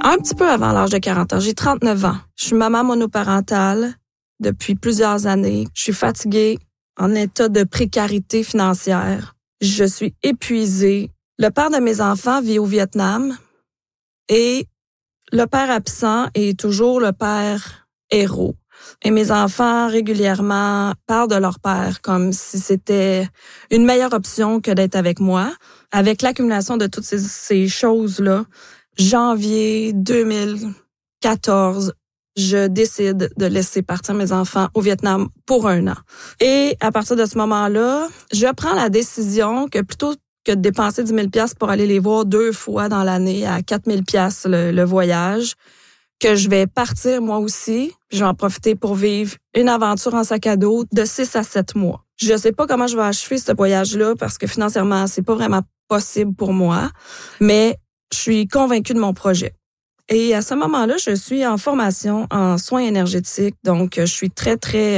Un petit peu avant l'âge de 40 ans. J'ai 39 ans. Je suis maman monoparentale depuis plusieurs années. Je suis fatiguée, en état de précarité financière. Je suis épuisée. Le père de mes enfants vit au Vietnam et le père absent est toujours le père héros. Et mes enfants régulièrement parlent de leur père comme si c'était une meilleure option que d'être avec moi. Avec l'accumulation de toutes ces choses-là, janvier 2014, je décide de laisser partir mes enfants au Vietnam pour 1 an. Et à partir de ce moment-là, je prends la décision que plutôt que de dépenser 10 000 $ pour aller les voir 2 fois dans l'année à 4 000 $ le voyage, que je vais partir moi aussi, puis je vais en profiter pour vivre une aventure en sac à dos de 6 à 7 mois. Je sais pas comment je vais achever ce voyage-là parce que financièrement, c'est pas vraiment possible pour moi, mais je suis convaincue de mon projet. Et à ce moment-là, je suis en formation en soins énergétiques, donc je suis très